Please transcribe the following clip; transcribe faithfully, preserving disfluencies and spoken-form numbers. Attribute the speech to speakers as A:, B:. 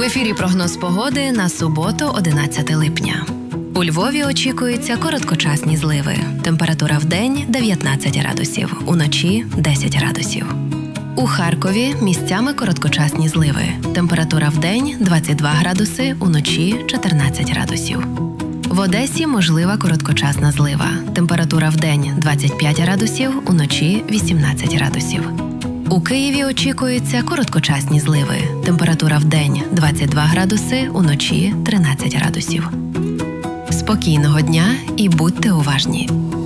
A: ефірі прогноз погоди на суботу, одинадцяте липня. У Львові очікуються короткочасні зливи. Температура вдень – дев'ятнадцять градусів, уночі – десять градусів. У Харкові місцями короткочасні зливи. Температура вдень – двадцять два градуси, уночі – чотирнадцять градусів. В Одесі можлива короткочасна злива. Температура вдень – двадцять п'ять градусів, уночі – вісімнадцять градусів. У Києві очікуються короткочасні зливи. Температура вдень – двадцять два градуси, уночі – тринадцять градусів. Спокійного дня і будьте уважні!